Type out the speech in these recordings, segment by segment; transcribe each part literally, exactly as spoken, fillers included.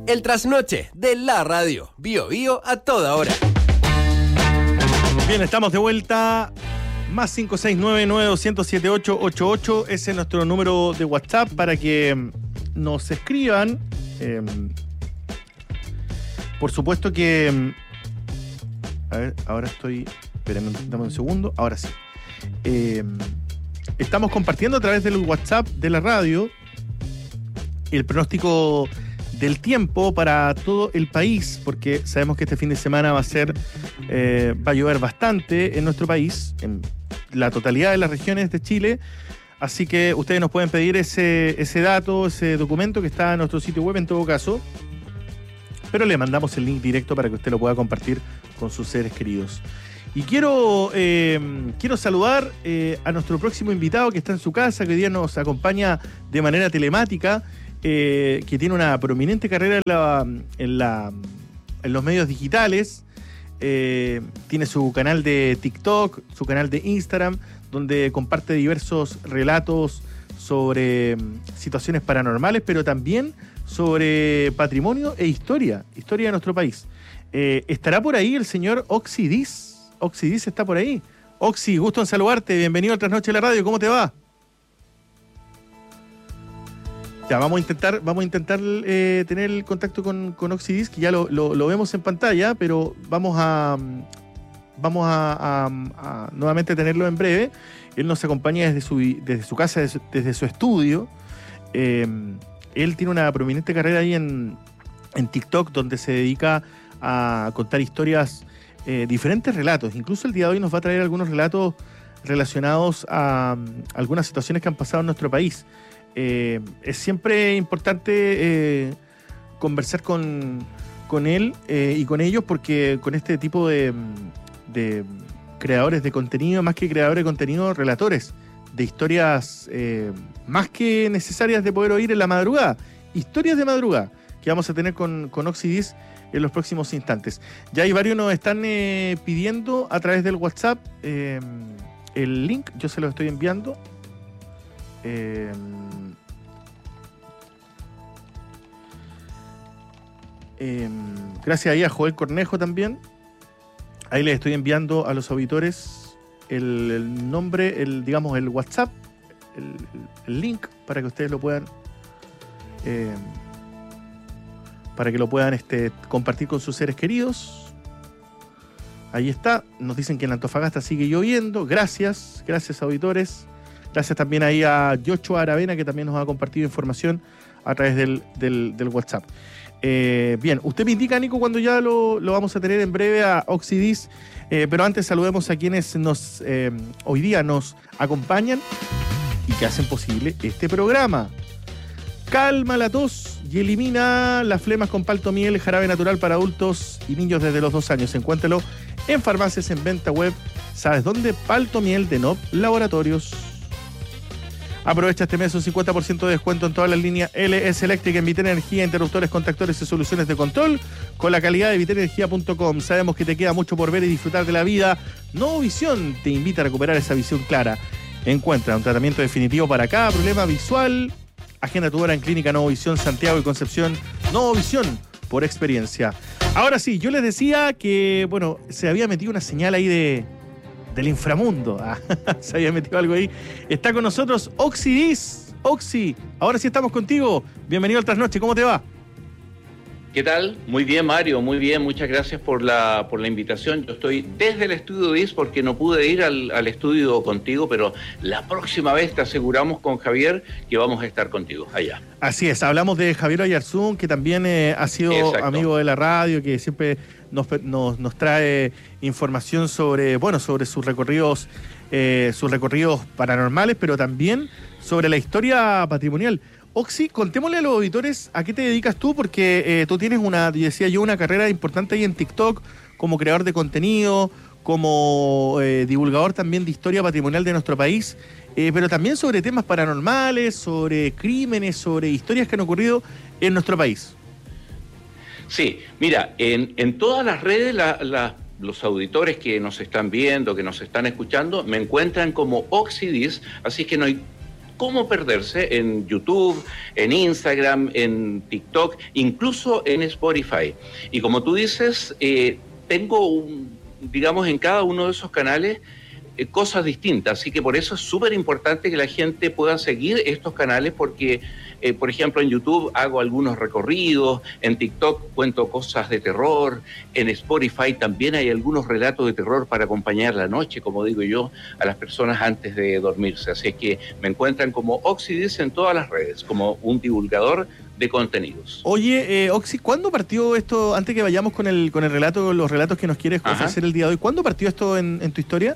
El trasnoche de la radio. Bio Bio a toda hora. Bien, estamos de vuelta. Más cinco seis nueve nueve dos cero siete ocho ocho ocho. Ese es nuestro número de WhatsApp para que nos escriban. Eh, por supuesto que... A ver, ahora estoy... Espérenme, dame un segundo. Ahora sí. Eh, estamos compartiendo a través del WhatsApp de la radio el pronóstico del tiempo para todo el país, porque sabemos que este fin de semana va a ser, eh, va a llover bastante en nuestro país, en la totalidad de las regiones de Chile, así que ustedes nos pueden pedir ese, ese dato, ese documento que está en nuestro sitio web en todo caso, pero le mandamos el link directo para que usted lo pueda compartir con sus seres queridos. Y quiero, eh, quiero saludar eh, a nuestro próximo invitado que está en su casa, que hoy día nos acompaña de manera telemática, Eh, que tiene una prominente carrera en, la, en, la, en los medios digitales, eh, tiene su canal de TikTok, su canal de Instagram, donde comparte diversos relatos sobre situaciones paranormales, pero también sobre patrimonio e historia, historia de nuestro país. Eh, ¿Estará por ahí el señor Oxy Diz? Oxy Diz está por ahí. Oxy, gusto en saludarte, bienvenido al Trasnoche de la Radio, ¿cómo te va? Ya, vamos a intentar, vamos a intentar eh, tener el contacto con, con Oxy Diz, que ya lo, lo, lo vemos en pantalla, pero vamos a vamos a, a, a nuevamente tenerlo en breve. Él nos acompaña desde su, desde su casa, desde su, desde su estudio. Eh, él tiene una prominente carrera ahí en, en TikTok, donde se dedica a contar historias, eh, diferentes relatos. Incluso el día de hoy nos va a traer algunos relatos relacionados a, a algunas situaciones que han pasado en nuestro país. Eh, es siempre importante eh, conversar con, con él eh, y con ellos, porque con este tipo de, de creadores de contenido, más que creadores de contenido, relatores de historias eh, más que necesarias de poder oír en la madrugada, historias de madrugada que vamos a tener con, con Oxy Diz en los próximos instantes. Ya hay varios nos están eh, pidiendo a través del WhatsApp eh, el link, yo se lo estoy enviando. Eh, eh, gracias ahí a Joel Cornejo también. Ahí les estoy enviando a los auditores el, el nombre, el digamos el WhatsApp, el, el link para que ustedes lo puedan eh, para que lo puedan este, compartir con sus seres queridos. Ahí está. Nos dicen que en Antofagasta sigue lloviendo. Gracias, gracias auditores. Gracias también ahí a Yocho Aravena, que también nos ha compartido información a través del, del, del WhatsApp. Eh, bien, usted me indica, Nico, cuando ya lo, lo vamos a tener en breve a Oxy Diz, eh, pero antes saludemos a quienes nos eh, hoy día nos acompañan y que hacen posible este programa. Calma la tos y elimina las flemas con palto miel, jarabe natural para adultos y niños desde los dos años. Encuéntralo en farmacias, en venta web. ¿Sabes dónde? Palto miel de N O P Laboratorios. Aprovecha este mes un cincuenta por ciento de descuento en todas las líneas L S Eléctrica en Viter Energía, interruptores, contactores y soluciones de control con la calidad de viter energía punto com. Sabemos que te queda mucho por ver y disfrutar de la vida. Novovisión te invita a recuperar esa visión clara. Encuentra un tratamiento definitivo para cada problema visual. Agenda tu hora en Clínica Novovisión Santiago y Concepción. Novovisión por experiencia. Ahora sí, yo les decía que, bueno, se había metido una señal ahí de... del inframundo. Ah, se había metido algo ahí. Está con nosotros Oxy Diz. Oxy, ahora sí estamos contigo. Bienvenido al Trasnoche, ¿cómo te va? ¿Qué tal? Muy bien, Mario, muy bien. Muchas gracias por la, por la invitación. Yo estoy desde el estudio Diz porque no pude ir al, al estudio contigo, pero la próxima vez te aseguramos con Javier que vamos a estar contigo allá. Así es, hablamos de Javier Oyarzún, que también eh, ha sido Exacto. amigo de la radio, que siempre nos, nos, nos trae información sobre, bueno, sobre sus recorridos, eh, sus recorridos paranormales, pero también sobre la historia patrimonial. Oxy, contémosle a los auditores a qué te dedicas tú, porque eh, tú tienes una, decía yo, una carrera importante ahí en TikTok, como creador de contenido, como eh, divulgador también de historia patrimonial de nuestro país, eh, pero también sobre temas paranormales, sobre crímenes, sobre historias que han ocurrido en nuestro país. Sí, mira, en, en todas las redes la, la, los auditores que nos están viendo, que nos están escuchando, me encuentran como Oxy Diz, así que no hay cómo perderse en YouTube, en Instagram, en TikTok, incluso en Spotify. Y como tú dices, eh, tengo, un, digamos, en cada uno de esos canales eh, cosas distintas, así que por eso es súper importante que la gente pueda seguir estos canales porque... Eh, por ejemplo, en YouTube hago algunos recorridos, en TikTok cuento cosas de terror, en Spotify también hay algunos relatos de terror para acompañar la noche, como digo yo, a las personas antes de dormirse. Así es que me encuentran como Oxidis en todas las redes, como un divulgador de contenidos. Oye, eh, Oxy, ¿cuándo partió esto, antes que vayamos con el, con el relato, los relatos que nos quieres Ajá. ofrecer el día de hoy, ¿cuándo partió esto en, en tu historia?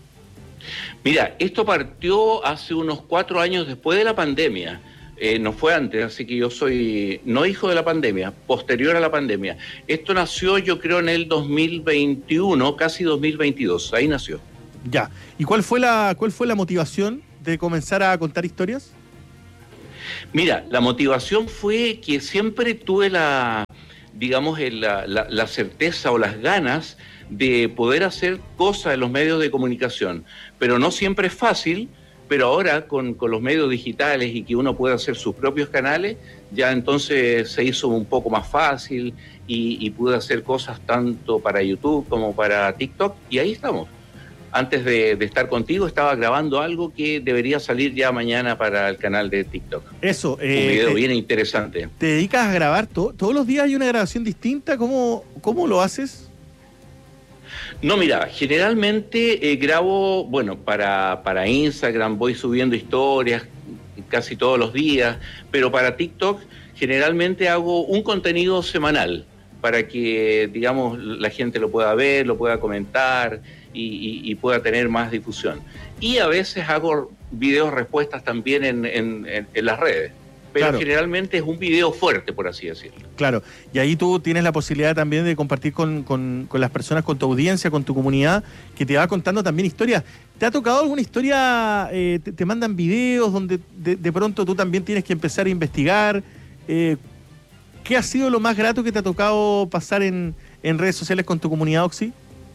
Mira, esto partió hace unos cuatro años después de la pandemia. Eh, no fue antes, así que yo soy no hijo de la pandemia, posterior a la pandemia. Esto nació yo creo en el dos mil veintiuno, casi dos mil veintidós, ahí nació. Ya, ¿y cuál fue la cuál fue la motivación de comenzar a contar historias? Mira, la motivación fue que siempre tuve la, digamos, la, la, la certeza o las ganas de poder hacer cosas en los medios de comunicación, pero no siempre es fácil. Pero ahora con, con los medios digitales y que uno puede hacer sus propios canales, ya entonces se hizo un poco más fácil y, y pude hacer cosas tanto para YouTube como para TikTok y ahí estamos. Antes de, de estar contigo estaba grabando algo que debería salir ya mañana para el canal de TikTok. Eso. Eh, un video te, bien interesante. ¿Te dedicas a grabar to, todos los días? ¿Hay una grabación distinta? ¿Cómo, cómo lo haces? No, mira, generalmente eh, grabo, bueno, para, para Instagram voy subiendo historias casi todos los días, pero para TikTok generalmente hago un contenido semanal para que, digamos, la gente lo pueda ver, lo pueda comentar y, y, y pueda tener más difusión. Y a veces hago videos respuestas también en, en, en, en las redes. Pero claro, generalmente es un video fuerte, por así decirlo. Claro, y ahí tú tienes la posibilidad también de compartir con, con, con las personas, con tu audiencia, con tu comunidad, que te va contando también historias. ¿Te ha tocado alguna historia, eh, te, te mandan videos donde de, de pronto tú también tienes que empezar a investigar? Eh, ¿Qué ha sido lo más grato que te ha tocado pasar en, en redes sociales con tu comunidad, Oxy?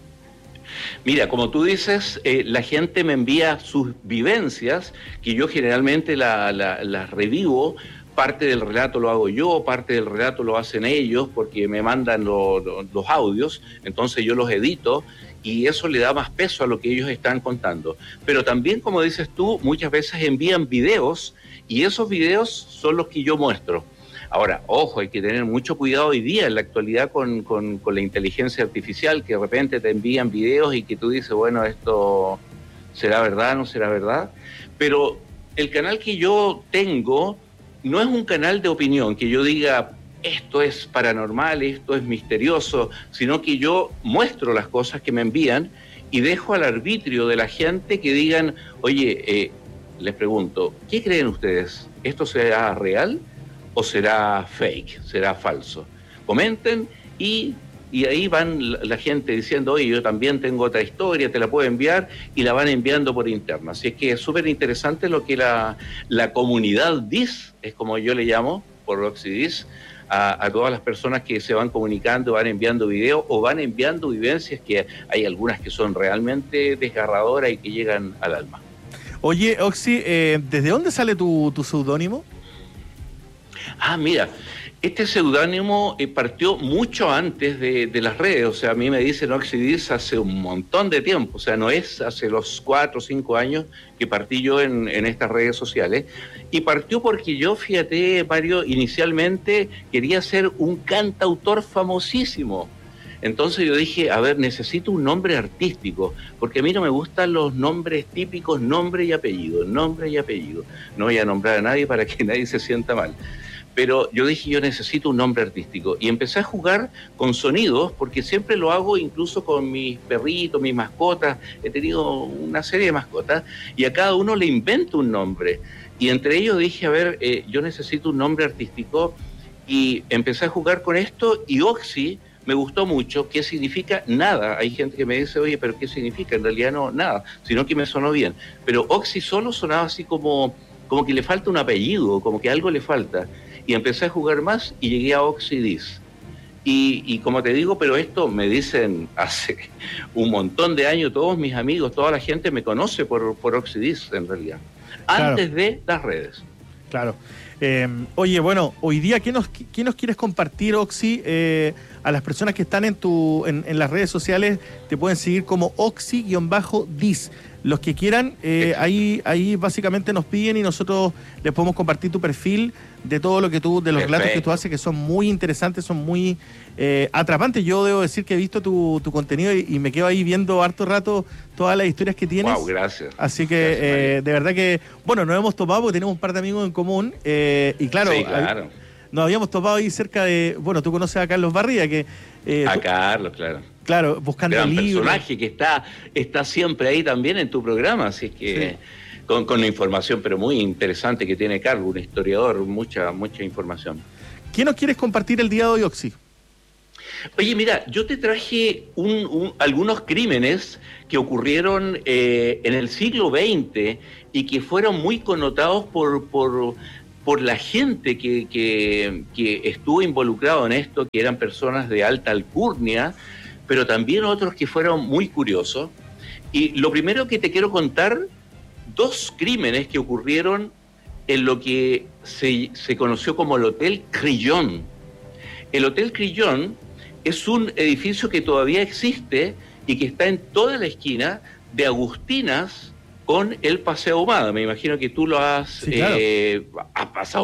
Mira, como tú dices, eh, la gente me envía sus vivencias, que yo generalmente las la, la revivo. Parte del relato lo hago yo, parte del relato lo hacen ellos, porque me mandan lo, lo, los audios, entonces yo los edito y eso le da más peso a lo que ellos están contando. Pero también, como dices tú, muchas veces envían videos y esos videos son los que yo muestro. Ahora, ojo, hay que tener mucho cuidado hoy día en la actualidad con, con, con la inteligencia artificial, que de repente te envían videos y que tú dices, bueno, esto será verdad, no será verdad. Pero el canal que yo tengo no es un canal de opinión, que yo diga, esto es paranormal, esto es misterioso, sino que yo muestro las cosas que me envían y dejo al arbitrio de la gente que digan, oye, eh, les pregunto, ¿qué creen ustedes? ¿Esto será real o será fake, será falso? Comenten y, y ahí van la, la gente diciendo, oye, yo también tengo otra historia, te la puedo enviar, y la van enviando por interno. Así es que es súper interesante lo que la, la comunidad dice, es como yo le llamo, por Oxidis, a, a todas las personas que se van comunicando, van enviando videos o van enviando vivencias, que hay algunas que son realmente desgarradoras y que llegan al alma. Oye, Oxy, eh, ¿desde dónde sale tu, tu seudónimo? Ah, mira, este seudónimo eh, partió mucho antes de, de las redes, o sea, a mí me dicen Oxidis hace un montón de tiempo, o sea, no es hace los cuatro o cinco años que partí yo en, en estas redes sociales, y partió porque yo, fíjate, Mario, inicialmente quería ser un cantautor famosísimo. Entonces yo dije, a ver, necesito un nombre artístico, porque a mí no me gustan los nombres típicos, nombre y apellido, nombre y apellido. No voy a nombrar a nadie para que nadie se sienta mal. Pero yo dije, yo necesito un nombre artístico. Y empecé a jugar con sonidos, porque siempre lo hago incluso con mis perritos, mis mascotas. He tenido una serie de mascotas, y a cada uno le invento un nombre. Y entre ellos dije, a ver, eh, yo necesito un nombre artístico. Y empecé a jugar con esto, y Oxy me gustó mucho. ¿Qué significa? Nada. Hay gente que me dice, oye, ¿pero qué significa? En realidad no, nada, sino que me sonó bien. Pero Oxy solo sonaba así como, como que le falta un apellido, como que algo le falta. Y empecé a jugar más y llegué a Oxidis. Y, y como te digo, pero esto me dicen hace un montón de años, todos mis amigos, toda la gente me conoce por, por Oxidis en realidad. antes claro. de las redes. Claro. Eh, oye, bueno, hoy día, ¿qué nos, qué nos quieres compartir, Oxy? Eh, a las personas que están en tu en, en las redes sociales, te pueden seguir como Oxy-Dis. Los que quieran, eh, ahí, ahí básicamente nos piden y nosotros les podemos compartir tu perfil de todo lo que tú, de los Perfecto. relatos que tú haces, que son muy interesantes, son muy eh, atrapantes. Yo debo decir que he visto tu, tu contenido y, y me quedo ahí viendo harto rato todas las historias que tienes. Wow, gracias. Así que gracias, eh, de verdad que, bueno, nos hemos topado porque tenemos un par de amigos en común eh, y claro, sí, claro. Hay, nos habíamos topado ahí cerca de, bueno, tú conoces a Carlos Barría, que... Eh, a Carlos, claro. Claro, buscando gran libros. personaje que está, está siempre ahí también en tu programa, así que sí. con, con información pero muy interesante que tiene Carlos, un historiador, mucha, mucha información. ¿Qué nos quieres compartir el día de hoy, Oxy? Oye, mira, yo te traje un, un, algunos crímenes que ocurrieron eh, en el siglo veinte y que fueron muy connotados por... por por la gente que, que, que estuvo involucrado en esto, que eran personas de alta alcurnia, pero también otros que fueron muy curiosos. Y lo primero que te quiero contar, dos crímenes que ocurrieron en lo que se, se conoció como el Hotel Crillon. El Hotel Crillon es un edificio que todavía existe y que está en toda la esquina de Agustinas con el Paseo Ahumada. Me imagino que tú lo has, sí, claro. eh, has pasado